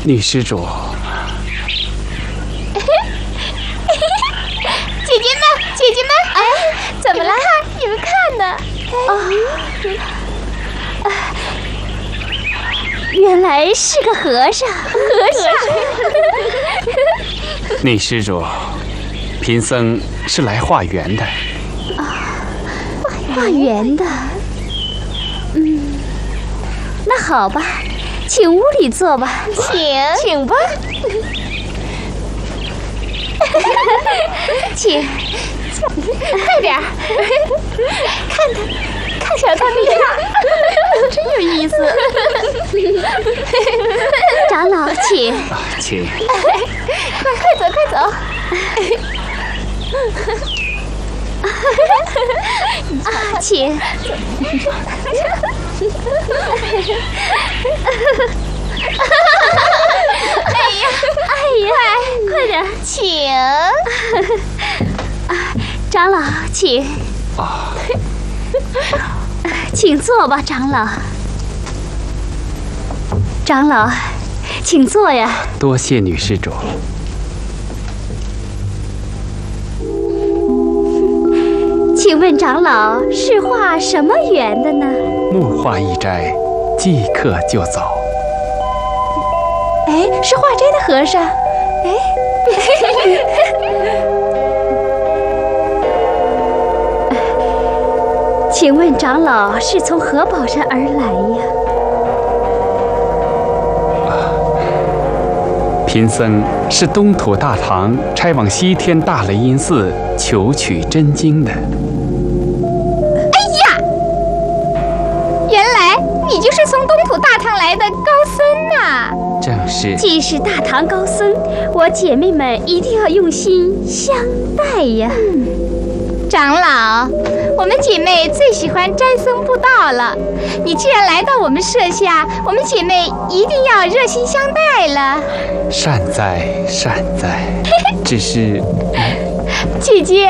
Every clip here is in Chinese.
女施主。 姐姐们，哎，怎么了？你们看呢？ 原来是个和尚。 女施主，贫僧是来化缘的。 化缘的。那好吧，请屋里坐吧。 请吧。 请， 快点儿，看小大逼样，真有意思。 长老，请。 请。 快走。 请。哎呀，快点， 请。 长老，请。请坐吧，长老。长老，请坐呀。 多谢女施主。 请问长老是化什么缘的呢？ 木化一斋，即刻就走。 哎，是化斋的和尚。哎， 请问长老是从何宝山而来呀？ 贫僧是东土大唐差往西天大雷音寺求取真经的。 原来你就是从东土大唐来的高僧呐！ 正是。 既是大唐高僧，我姐妹们一定要用心相待呀。 长老，我们姐妹最喜欢斋僧布道了。你既然来到我们舍下，我们姐妹一定要热心相待了。 善哉善哉。只是姐姐，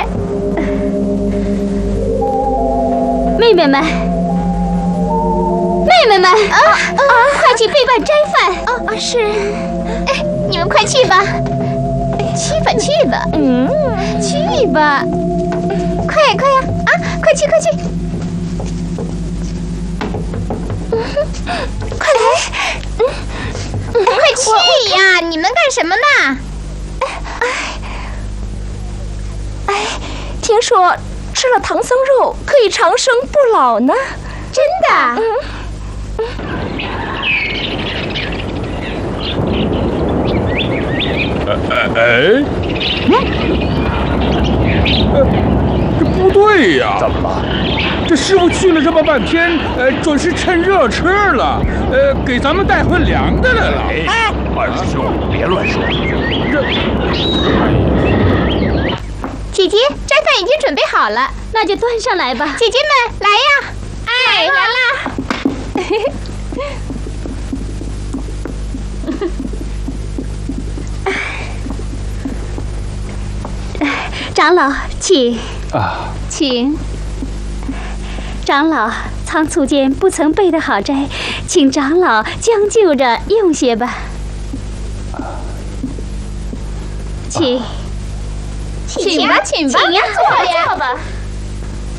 妹妹们，快去备办斋饭。是。 哎，你们快去吧。去吧。去吧。快呀！快去！快来！快去呀！你们干什么呢？ 听说吃了唐僧肉可以长生不老呢。 真的？ 这不对呀！怎么了？这师傅去了这么半天，准是趁热吃了，给咱们带回凉的来了。 哎，二师兄，别乱说。 姐姐，斋饭已经准备好了， 那就端上来吧。 姐姐们，来呀！哎，来啦！ 长老，请。 请。 长老，仓促间不曾备得好斋，请长老将就着用些吧。请。 请吧，坐呀。